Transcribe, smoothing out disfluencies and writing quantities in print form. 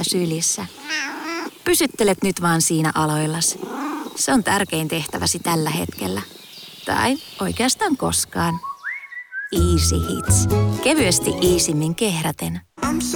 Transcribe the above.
yhtä sylissä. Pysyttelet nyt vaan siinä aloillas. Se on tärkein tehtäväsi tällä hetkellä. Tai oikeastaan koskaan. Easy Hits. Kevyesti iisimmin kehräten.